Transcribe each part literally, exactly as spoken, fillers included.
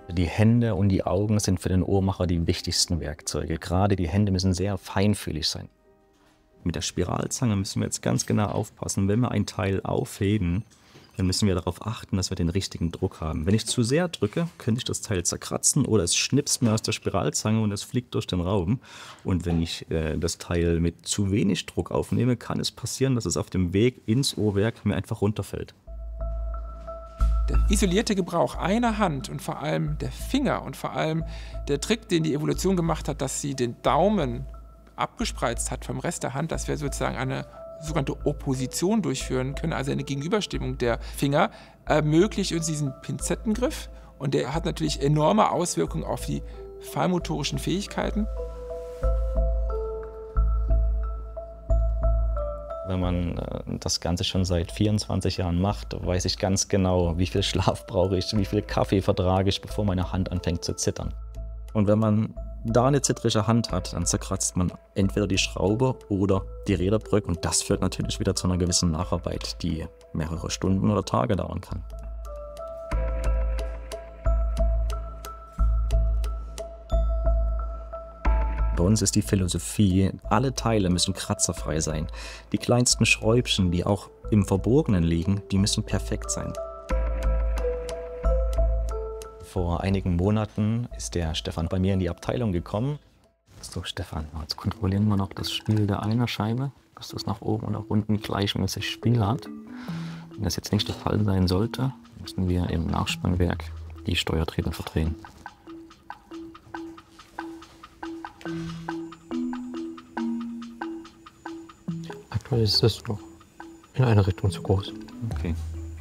Die Hände und die Augen sind für den Uhrmacher die wichtigsten Werkzeuge. Gerade die Hände müssen sehr feinfühlig sein. Mit der Spiralzange müssen wir jetzt ganz genau aufpassen. Wenn wir ein Teil aufheben, dann müssen wir darauf achten, dass wir den richtigen Druck haben. Wenn ich zu sehr drücke, könnte ich das Teil zerkratzen oder es schnipst mir aus der Spiralzange und es fliegt durch den Raum. Und wenn ich äh, das Teil mit zu wenig Druck aufnehme, kann es passieren, dass es auf dem Weg ins Uhrwerk mir einfach runterfällt. Der isolierte Gebrauch einer Hand und vor allem der Finger und vor allem der Trick, den die Evolution gemacht hat, dass sie den Daumen abgespreizt hat vom Rest der Hand, dass wir sozusagen eine sogenannte Opposition durchführen können, also eine Gegenüberstimmung der Finger, ermöglicht uns diesen Pinzettengriff. Und der hat natürlich enorme Auswirkungen auf die feinmotorischen Fähigkeiten. Wenn man äh, das Ganze schon seit vierundzwanzig Jahren macht, weiß ich ganz genau, wie viel Schlaf brauche ich, wie viel Kaffee vertrage ich, bevor meine Hand anfängt zu zittern. Und wenn man da eine zittrige Hand hat, dann zerkratzt man entweder die Schraube oder die Räderbrücke. Und das führt natürlich wieder zu einer gewissen Nacharbeit, die mehrere Stunden oder Tage dauern kann. Bei uns ist die Philosophie, alle Teile müssen kratzerfrei sein. Die kleinsten Schräubchen, die auch im Verborgenen liegen, die müssen perfekt sein. Vor einigen Monaten ist der Stefan bei mir in die Abteilung gekommen. So, Stefan, jetzt kontrollieren wir noch das Spiel der Einerscheibe, dass das nach oben und nach unten gleichmäßig Spiel hat. Wenn das jetzt nicht der Fall sein sollte, müssen wir im Nachspannwerk die Steuertriebe verdrehen. Aktuell ist es noch in eine Richtung zu groß. Okay.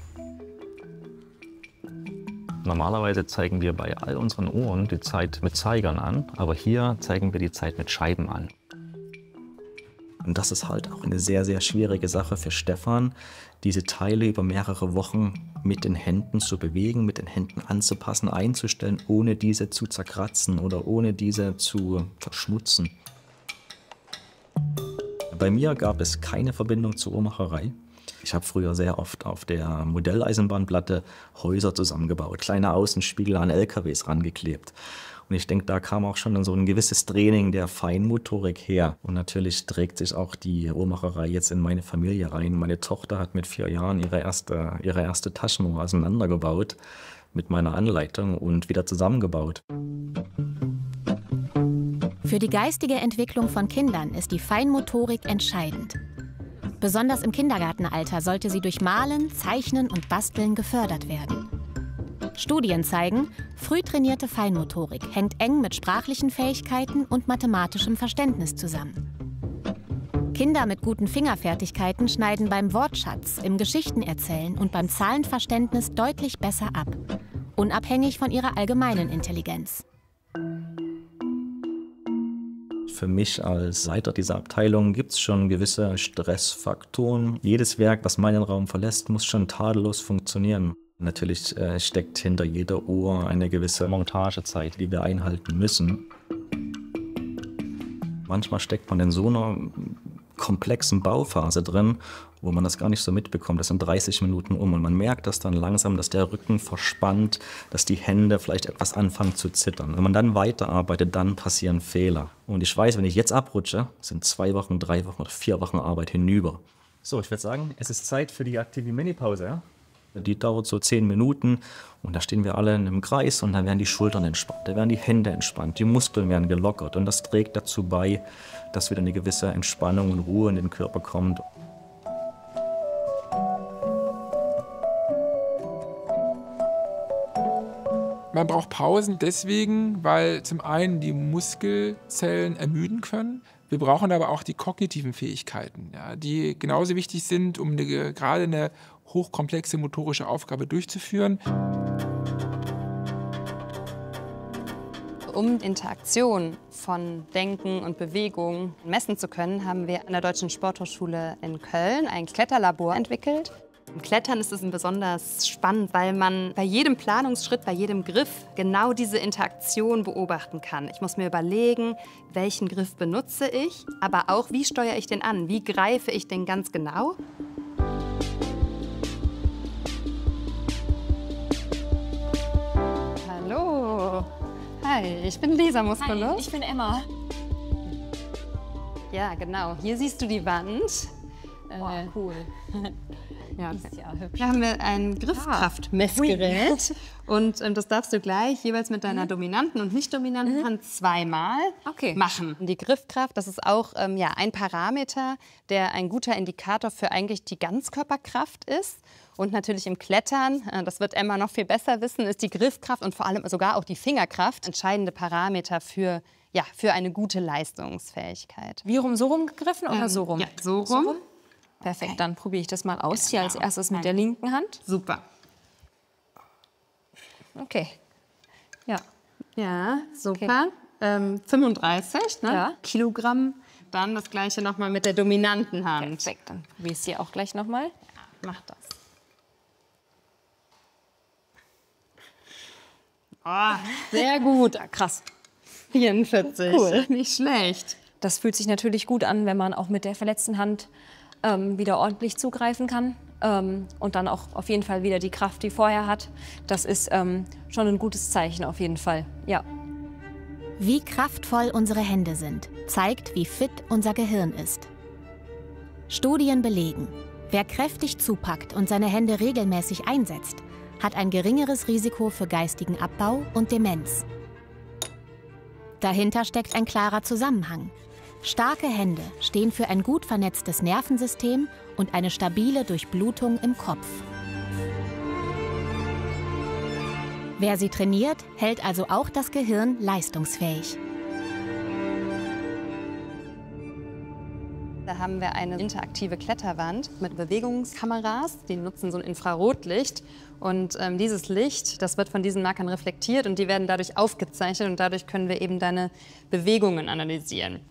Normalerweise zeigen wir bei all unseren Uhren die Zeit mit Zeigern an, aber hier zeigen wir die Zeit mit Scheiben an. Und das ist halt auch eine sehr, sehr schwierige Sache für Stefan, diese Teile über mehrere Wochen mit den Händen zu bewegen, mit den Händen anzupassen, einzustellen, ohne diese zu zerkratzen oder ohne diese zu verschmutzen. Bei mir gab es keine Verbindung zur Uhrmacherei. Ich habe früher sehr oft auf der Modelleisenbahnplatte Häuser zusammengebaut, kleine Außenspiegel an L K Ws rangeklebt. Und ich denke, da kam auch schon so ein gewisses Training der Feinmotorik her. Und natürlich trägt sich auch die Uhrmacherei jetzt in meine Familie rein. Meine Tochter hat mit vier Jahren ihre erste, ihre erste Taschenuhr auseinandergebaut mit meiner Anleitung und wieder zusammengebaut. Für die geistige Entwicklung von Kindern ist die Feinmotorik entscheidend. Besonders im Kindergartenalter sollte sie durch Malen, Zeichnen und Basteln gefördert werden. Studien zeigen, früh trainierte Feinmotorik hängt eng mit sprachlichen Fähigkeiten und mathematischem Verständnis zusammen. Kinder mit guten Fingerfertigkeiten schneiden beim Wortschatz, im Geschichtenerzählen und beim Zahlenverständnis deutlich besser ab, unabhängig von ihrer allgemeinen Intelligenz. Für mich als Leiter dieser Abteilung gibt es schon gewisse Stressfaktoren. Jedes Werk, was meinen Raum verlässt, muss schon tadellos funktionieren. Natürlich äh, steckt hinter jeder Uhr eine gewisse Montagezeit, die wir einhalten müssen. Manchmal steckt man in so einer komplexen Bauphase drin, wo man das gar nicht so mitbekommt. Das sind dreißig Minuten um und man merkt das dann langsam, dass der Rücken verspannt, dass die Hände vielleicht etwas anfangen zu zittern. Wenn man dann weiterarbeitet, dann passieren Fehler. Und ich weiß, wenn ich jetzt abrutsche, sind zwei Wochen, drei Wochen oder vier Wochen Arbeit hinüber. So, ich würde sagen, es ist Zeit für die aktive Mini-Pause, ja? Die dauert so zehn Minuten und da stehen wir alle in einem Kreis und dann werden die Schultern entspannt, da werden die Hände entspannt, die Muskeln werden gelockert und das trägt dazu bei, dass wieder eine gewisse Entspannung und Ruhe in den Körper kommt. Man braucht Pausen deswegen, weil zum einen die Muskelzellen ermüden können. Wir brauchen aber auch die kognitiven Fähigkeiten, ja, die genauso wichtig sind, um eine, gerade eine hochkomplexe motorische Aufgabe durchzuführen. Um Interaktion von Denken und Bewegung messen zu können, haben wir an der Deutschen Sporthochschule in Köln ein Kletterlabor entwickelt. Im Klettern ist es besonders spannend, weil man bei jedem Planungsschritt, bei jedem Griff genau diese Interaktion beobachten kann. Ich muss mir überlegen, welchen Griff benutze ich, aber auch, wie steuere ich den an? Wie greife ich den ganz genau? Hallo! Hi, ich bin Lisa Musculus. Hi, ich bin Emma. Ja, genau. Hier siehst du die Wand. Oh, cool. Ja, das ist ja hübsch. Hier haben wir ein Griffkraftmessgerät. Und ähm, das darfst du gleich jeweils mit deiner dominanten und nicht dominanten mhm. Hand zweimal okay. machen. Die Griffkraft, das ist auch ähm, ja, ein Parameter, der ein guter Indikator für eigentlich die Ganzkörperkraft ist. Und natürlich im Klettern, äh, das wird Emma noch viel besser wissen, ist die Griffkraft und vor allem sogar auch die Fingerkraft entscheidende Parameter für, ja, für eine gute Leistungsfähigkeit. Wie rum, so rum gegriffen oder ähm, so rum? Ja, so rum. So rum? Perfekt, okay. Dann probiere ich das mal aus. Genau. Hier als erstes mit der linken Hand. Super. Okay. Ja. Ja, super. Okay. Ähm, fünfunddreißig ne? Ja. Kilogramm. Dann das gleiche nochmal mit der dominanten Hand. Perfekt, dann probiere ich es hier auch gleich nochmal. Ja, mach das. Oh, sehr gut. Ja, krass. vierundvierzig. Cool. Nicht schlecht. Das fühlt sich natürlich gut an, wenn man auch mit der verletzten Hand ähm, wieder ordentlich zugreifen kann. Ähm, und dann auch auf jeden Fall wieder die Kraft, die vorher hat. Das ist ähm, schon ein gutes Zeichen auf jeden Fall. Ja. Wie kraftvoll unsere Hände sind, zeigt, wie fit unser Gehirn ist. Studien belegen, wer kräftig zupackt und seine Hände regelmäßig einsetzt, hat ein geringeres Risiko für geistigen Abbau und Demenz. Dahinter steckt ein klarer Zusammenhang. Starke Hände stehen für ein gut vernetztes Nervensystem und eine stabile Durchblutung im Kopf. Wer sie trainiert, hält also auch das Gehirn leistungsfähig. Da haben wir eine interaktive Kletterwand mit Bewegungskameras. Die nutzen so ein Infrarotlicht. Und ähm, dieses Licht, das wird von diesen Markern reflektiert und die werden dadurch aufgezeichnet. Und dadurch können wir eben deine Bewegungen analysieren.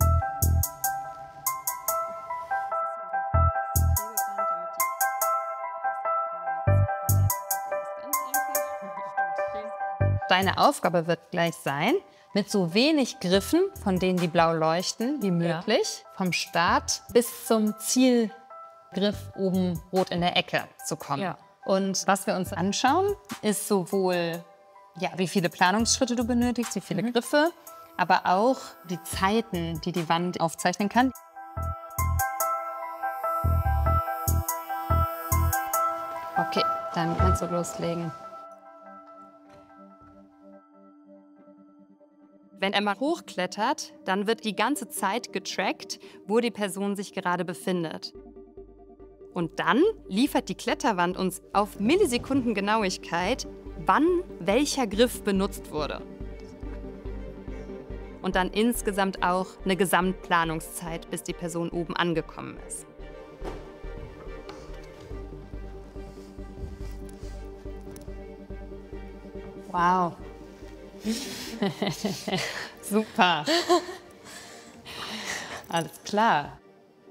Deine Aufgabe wird gleich sein, mit so wenig Griffen, von denen die blau leuchten, wie möglich, ja. vom Start bis zum Zielgriff oben rot in der Ecke zu kommen. Ja. Und was wir uns anschauen, ist sowohl, ja, wie viele Planungsschritte du benötigst, wie viele mhm. Griffe, aber auch die Zeiten, die die Wand aufzeichnen kann. Okay, dann kannst du loslegen. Wenn Emma hochklettert, dann wird die ganze Zeit getrackt, wo die Person sich gerade befindet. Und dann liefert die Kletterwand uns auf Millisekunden Genauigkeit, wann welcher Griff benutzt wurde. Und dann insgesamt auch eine Gesamtplanungszeit, bis die Person oben angekommen ist. Wow. Super. Alles klar.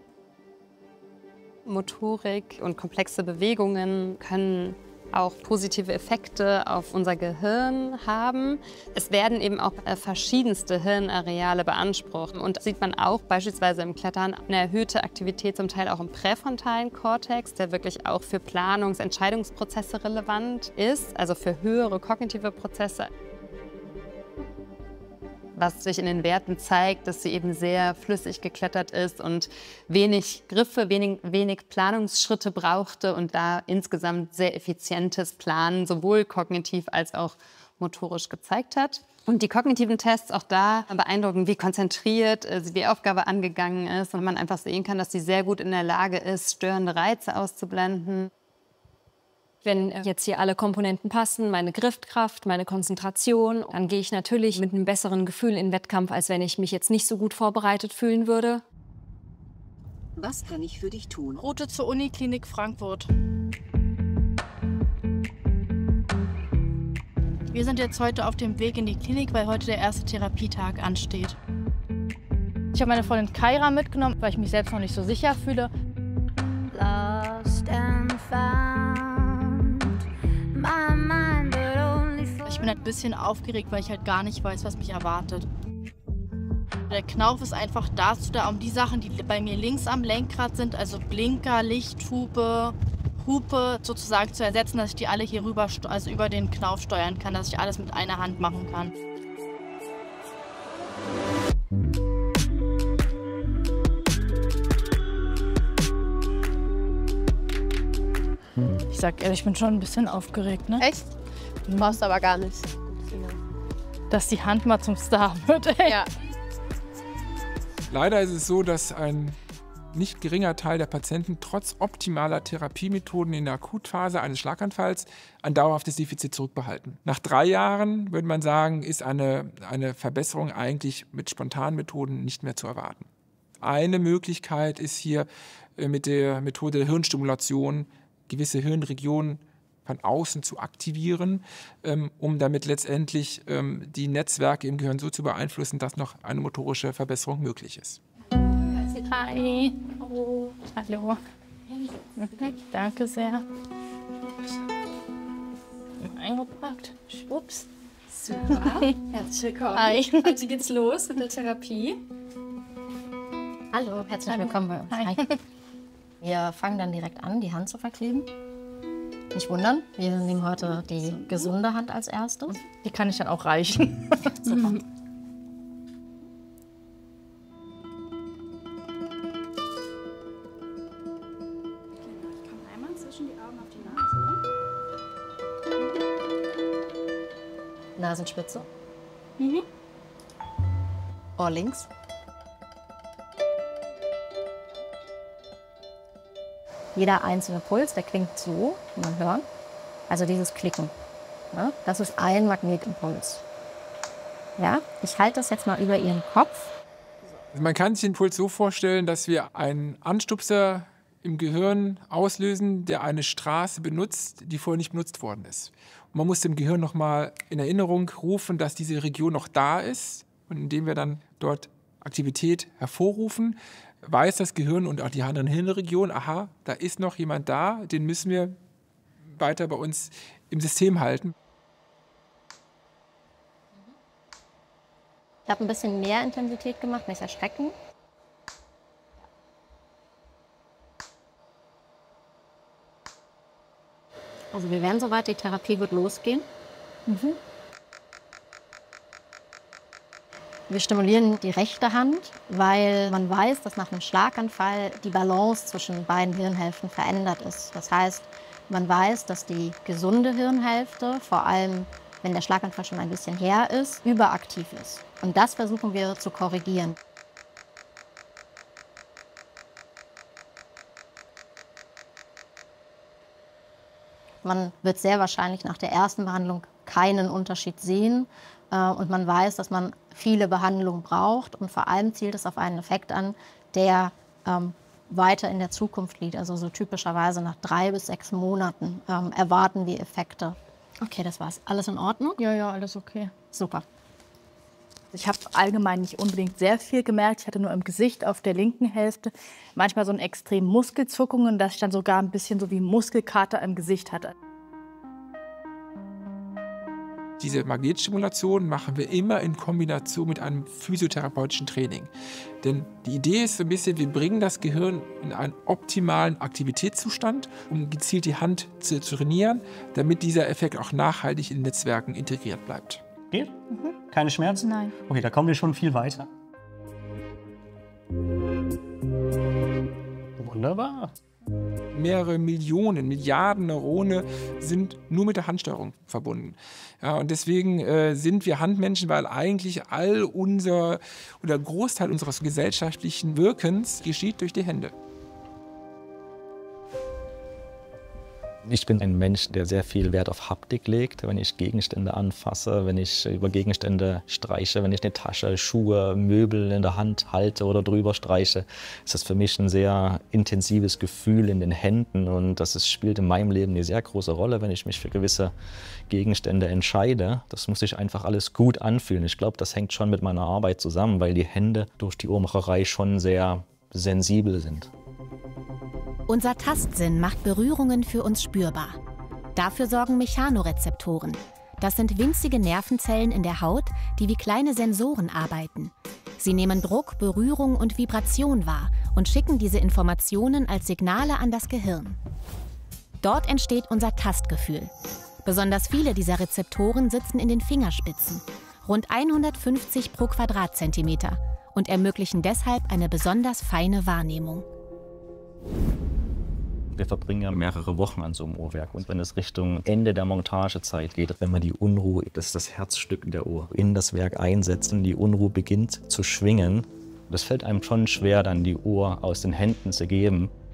Motorik und komplexe Bewegungen können auch positive Effekte auf unser Gehirn haben. Es werden eben auch verschiedenste Hirnareale beansprucht. Und das sieht man auch beispielsweise im Klettern eine erhöhte Aktivität, zum Teil auch im präfrontalen Kortex, der wirklich auch für Planungs-, Entscheidungsprozesse relevant ist, also für höhere kognitive Prozesse. Was sich in den Werten zeigt, dass sie eben sehr flüssig geklettert ist und wenig Griffe, wenig, wenig Planungsschritte brauchte und da insgesamt sehr effizientes Planen, sowohl kognitiv als auch motorisch gezeigt hat. Und die kognitiven Tests, auch da beeindrucken, wie konzentriert sie die Aufgabe angegangen ist und man einfach sehen kann, dass sie sehr gut in der Lage ist, störende Reize auszublenden. Wenn jetzt hier alle Komponenten passen, meine Griffkraft, meine Konzentration, dann gehe ich natürlich mit einem besseren Gefühl in den Wettkampf, als wenn ich mich jetzt nicht so gut vorbereitet fühlen würde. Was kann ich für dich tun? Route zur Uniklinik Frankfurt. Wir sind jetzt heute auf dem Weg in die Klinik, weil heute der erste Therapietag ansteht. Ich habe meine Freundin Kaira mitgenommen, weil ich mich selbst noch nicht so sicher fühle. Lost and found. Ich bin ein bisschen aufgeregt, weil ich halt gar nicht weiß, was mich erwartet. Der Knauf ist einfach dazu da, um die Sachen, die bei mir links am Lenkrad sind, also Blinker, Lichthupe, Hupe sozusagen zu ersetzen, dass ich die alle hier rüber, also über den Knauf steuern kann, dass ich alles mit einer Hand machen kann. Ich sag ehrlich, ich bin schon ein bisschen aufgeregt, ne? Echt? Du brauchst aber gar nicht. Dass die Hand mal zum Star wird, ey. Ja. Leider ist es so, dass ein nicht geringer Teil der Patienten trotz optimaler Therapiemethoden in der Akutphase eines Schlaganfalls ein dauerhaftes Defizit zurückbehalten. Nach drei Jahren, würde man sagen, ist eine, eine Verbesserung eigentlich mit spontanen Methoden nicht mehr zu erwarten. Eine Möglichkeit ist hier mit der Methode der Hirnstimulation gewisse Hirnregionen von außen zu aktivieren, um damit letztendlich die Netzwerke im Gehirn so zu beeinflussen, dass noch eine motorische Verbesserung möglich ist. Hi. Hallo. Hallo. Danke sehr. Eingepackt. Schwupps. Super. Herzlich willkommen. Hi. Heute geht's los mit der Therapie. Hallo, herzlich willkommen bei uns. Hi. Hi. Wir fangen dann direkt an, die Hand zu verkleben. Nicht wundern, wir nehmen heute die gesunde Hand als erstes. Die kann ich dann auch reichen. Super. Nasenspitze. Mhm. Ohr links. Jeder einzelne Puls, der klingt so, kann man hören. Also dieses Klicken. Ja, das ist ein Magnetimpuls. Ja, ich halte das jetzt mal über Ihren Kopf. Man kann sich den Puls so vorstellen, dass wir einen Anstupser im Gehirn auslösen, der eine Straße benutzt, die vorher nicht benutzt worden ist. Und man muss dem Gehirn noch mal in Erinnerung rufen, dass diese Region noch da ist. Und indem wir dann dort Aktivität hervorrufen, weiß das Gehirn und auch die anderen Hirnregionen, aha, da ist noch jemand da, den müssen wir weiter bei uns im System halten. Ich habe ein bisschen mehr Intensität gemacht, nicht erschrecken. Also wir werden soweit, die Therapie wird losgehen. Mhm. Wir stimulieren die rechte Hand, weil man weiß, dass nach einem Schlaganfall die Balance zwischen beiden Hirnhälften verändert ist. Das heißt, man weiß, dass die gesunde Hirnhälfte, vor allem wenn der Schlaganfall schon ein bisschen her ist, überaktiv ist. Und das versuchen wir zu korrigieren. Man wird sehr wahrscheinlich nach der ersten Behandlung keinen Unterschied sehen. Und man weiß, dass man viele Behandlungen braucht. Und vor allem zielt es auf einen Effekt an, der ähm, weiter in der Zukunft liegt. Also so typischerweise nach drei bis sechs Monaten ähm, erwarten wir Effekte. Okay, das war's. Alles in Ordnung? Ja, ja, alles okay. Super. Ich habe allgemein nicht unbedingt sehr viel gemerkt. Ich hatte nur im Gesicht auf der linken Hälfte manchmal so einen extremen Muskelzuckungen, dass ich dann sogar ein bisschen so wie Muskelkater im Gesicht hatte. Diese Magnetstimulation machen wir immer in Kombination mit einem physiotherapeutischen Training. Denn die Idee ist so ein bisschen, wir bringen das Gehirn in einen optimalen Aktivitätszustand, um gezielt die Hand zu trainieren, damit dieser Effekt auch nachhaltig in den Netzwerken integriert bleibt. Geht? Mhm. Keine Schmerzen? Nein. Okay, da kommen wir schon viel weiter. Wunderbar. Mehrere Millionen, Milliarden Neurone sind nur mit der Handsteuerung verbunden. Ja, und deswegen äh, sind wir Handmenschen, weil eigentlich all unser oder Großteil unseres gesellschaftlichen Wirkens geschieht durch die Hände. Ich bin ein Mensch, der sehr viel Wert auf Haptik legt, wenn ich Gegenstände anfasse, wenn ich über Gegenstände streiche, wenn ich eine Tasche, Schuhe, Möbel in der Hand halte oder drüber streiche, ist das für mich ein sehr intensives Gefühl in den Händen und das ist, spielt in meinem Leben eine sehr große Rolle, wenn ich mich für gewisse Gegenstände entscheide. Das muss sich einfach alles gut anfühlen. Ich glaube, das hängt schon mit meiner Arbeit zusammen, weil die Hände durch die Uhrmacherei schon sehr sensibel sind. Unser Tastsinn macht Berührungen für uns spürbar. Dafür sorgen Mechanorezeptoren. Das sind winzige Nervenzellen in der Haut, die wie kleine Sensoren arbeiten. Sie nehmen Druck, Berührung und Vibration wahr und schicken diese Informationen als Signale an das Gehirn. Dort entsteht unser Tastgefühl. Besonders viele dieser Rezeptoren sitzen in den Fingerspitzen, rund hundertfünfzig pro Quadratzentimeter, und ermöglichen deshalb eine besonders feine Wahrnehmung. Wir verbringen ja mehrere Wochen an so einem Uhrwerk. Und wenn es Richtung Ende der Montagezeit geht, wenn man die Unruhe, das ist das Herzstück der Uhr, in das Werk einsetzt und die Unruhe beginnt zu schwingen, das fällt einem schon schwer, dann die Uhr aus den Händen zu geben.